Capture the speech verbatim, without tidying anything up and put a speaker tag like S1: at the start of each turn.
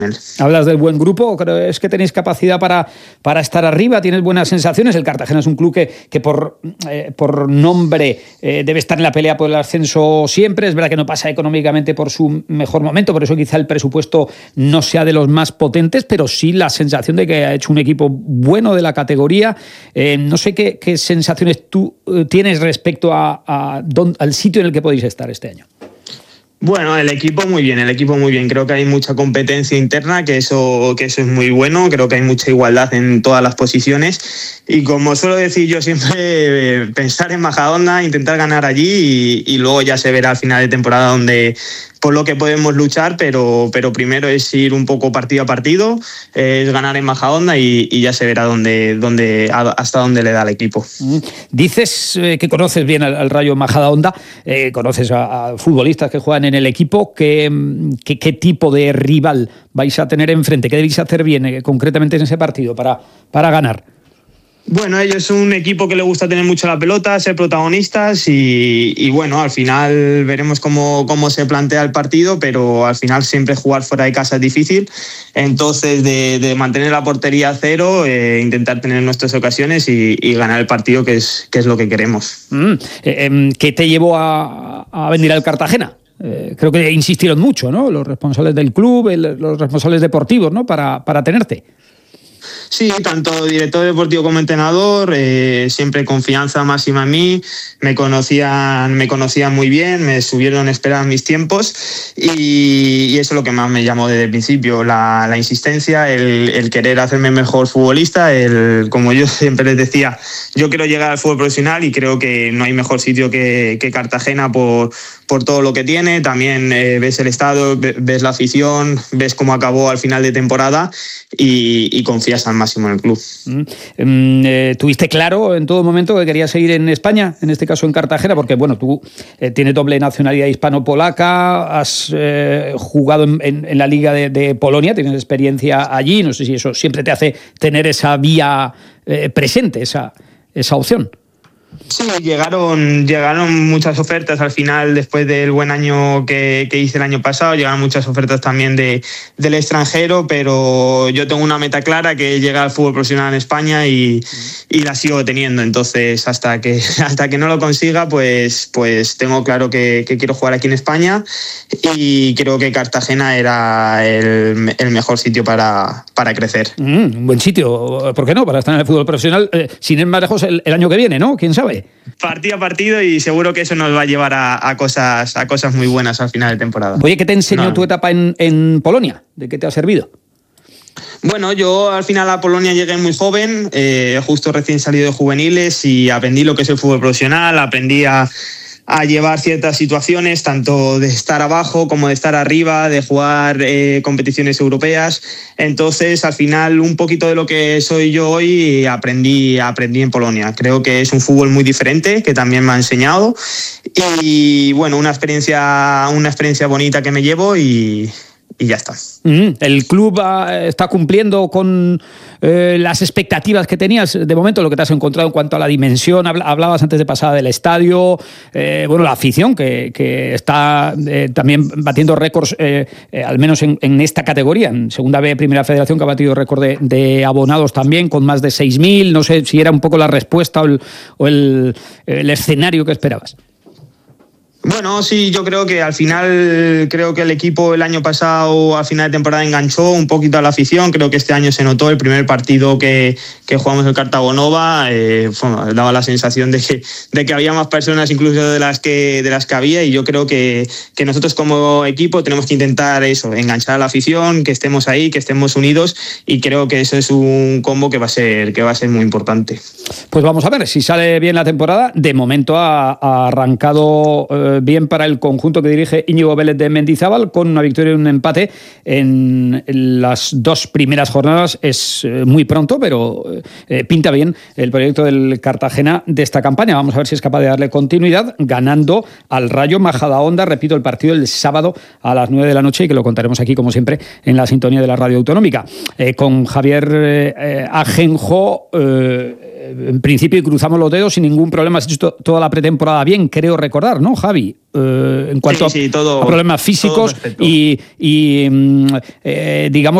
S1: Hablas del buen grupo, ¿crees que tenéis capacidad para, para estar arriba? ¿Tienes buenas sensaciones? El Cartagena es un club que, que por, eh, por nombre eh, debe estar en la pelea por el ascenso siempre. Es verdad que no pasa económicamente por su mejor momento, por eso quizá el presupuesto no sea de los más potentes, pero sí la sensación de que ha hecho un equipo bueno de la categoría. Eh, no sé qué, qué sensaciones tú eh, tienes respecto a, a don, al sitio en el que podéis estar este año.
S2: Bueno, el equipo muy bien, el equipo muy bien. Creo que hay mucha competencia interna, que eso, que eso es muy bueno. Creo que hay mucha igualdad en todas las posiciones. Y como suelo decir yo siempre, pensar en Majadahonda, intentar ganar allí y, y luego ya se verá al final de temporada donde, por lo que podemos luchar, pero, pero primero es ir un poco partido a partido, es ganar en Majadahonda y, y ya se verá dónde, dónde, hasta dónde le da el equipo.
S1: Dices eh, que conoces bien al, al Rayo Majadahonda, eh, conoces a, a futbolistas que juegan en el equipo. ¿Qué, qué, qué tipo de rival vais a tener enfrente? ¿Qué debéis hacer bien eh, concretamente en ese partido para, para ganar?
S2: Bueno, ellos son un equipo que le gusta tener mucho la pelota, ser protagonistas y, y bueno, al final veremos cómo, cómo se plantea el partido, pero al final siempre jugar fuera de casa es difícil. Entonces, de, de mantener la portería a cero, eh, intentar tener nuestras ocasiones y, y ganar el partido, que es, que es lo que queremos.
S1: Mm, eh, ¿Qué te llevó a, a venir al Cartagena? Eh, creo que insistieron mucho, ¿no? Los responsables del club, el, los responsables deportivos, ¿no? Para, para tenerte.
S2: Sí, tanto director deportivo como entrenador, eh, siempre confianza máxima en mí, me conocían, me conocían muy bien, me subieron a esperar mis tiempos y, y eso es lo que más me llamó desde el principio, la, la insistencia, el, el querer hacerme mejor futbolista, el, como yo siempre les decía, yo quiero llegar al fútbol profesional y creo que no hay mejor sitio que, que Cartagena por, por todo lo que tiene. También eh, ves el estado, ves la afición, ves cómo acabó al final de temporada y, y confías al máximo en el club.
S1: Mm. Eh, ¿Tuviste claro en todo momento que querías seguir en España, en este caso en Cartagena? Porque bueno, tú eh, tienes doble nacionalidad hispano-polaca, has eh, jugado en, en, en la Liga de, de Polonia, tienes experiencia allí, no sé si eso siempre te hace tener esa vía eh, presente, esa, esa opción.
S2: Sí, llegaron, llegaron muchas ofertas al final, después del buen año que, que hice el año pasado, llegaron muchas ofertas también de, del extranjero, pero yo tengo una meta clara, que es llegar al fútbol profesional en España y, y la sigo teniendo. Entonces, hasta que, hasta que no lo consiga, pues, pues tengo claro que, que quiero jugar aquí en España y creo que Cartagena era el, el mejor sitio para, para crecer.
S1: Mm, un buen sitio, ¿por qué no? Para estar en el fútbol profesional, eh, sin ir más lejos el, el año que viene, ¿no? ¿Quién sabe?
S2: Partido a partido y seguro que eso nos va a llevar a, a, cosas, a cosas muy buenas al final de temporada.
S1: Oye, ¿qué te enseñó no. tu etapa en, en Polonia? ¿De qué te ha servido?
S2: Bueno, yo al final a Polonia llegué muy joven, eh, justo recién salido de juveniles y aprendí lo que es el fútbol profesional, aprendí a... a llevar ciertas situaciones, tanto de estar abajo como de estar arriba, de jugar eh, competiciones europeas. Entonces, al final, un poquito de lo que soy yo hoy aprendí, aprendí en Polonia. Creo que es un fútbol muy diferente, que también me ha enseñado. Y bueno, una experiencia, una experiencia bonita que me llevo y... y ya está.
S1: ¿El club está cumpliendo con eh, las expectativas que tenías? De momento, lo que te has encontrado en cuanto a la dimensión, hablabas antes de pasada del estadio, eh, bueno, la afición que, que está eh, también batiendo récords, eh, eh, al menos en, en esta categoría, en Segunda B, Primera Federación, que ha batido récord de, de abonados también, con más de seis mil. No sé si era un poco la respuesta o el, o el, el escenario que esperabas.
S2: Bueno, sí, yo creo que al final, creo que el equipo el año pasado, a final de temporada, enganchó un poquito a la afición. Creo que este año se notó el primer partido que, que jugamos el Cartagonova, eh, bueno, daba la sensación de que, de que había más personas incluso de las que, de las que había, y yo creo que, que nosotros como equipo tenemos que intentar eso, enganchar a la afición, que estemos ahí, que estemos unidos, y creo que eso es un combo que va a ser, que va a ser muy importante.
S1: Pues vamos a ver si sale bien la temporada. De momento ha, ha arrancado eh, bien para el conjunto que dirige Íñigo Vélez de Mendizábal, con una victoria y un empate en las dos primeras jornadas. Es muy pronto, pero eh, pinta bien el proyecto del Cartagena de esta campaña. Vamos a ver si es capaz de darle continuidad, ganando al Rayo Majadahonda. Repito, el partido el sábado a las nueve de la noche, y que lo contaremos aquí, como siempre, en la sintonía de la Radio Autonómica. Eh, con Javier eh, Ajenjo, eh, en principio, y cruzamos los dedos sin ningún problema, has hecho toda la pretemporada bien, creo recordar, ¿no, Javi? Eh, en cuanto
S2: sí, sí,
S1: a,
S2: todo,
S1: a problemas físicos y, y eh, digamos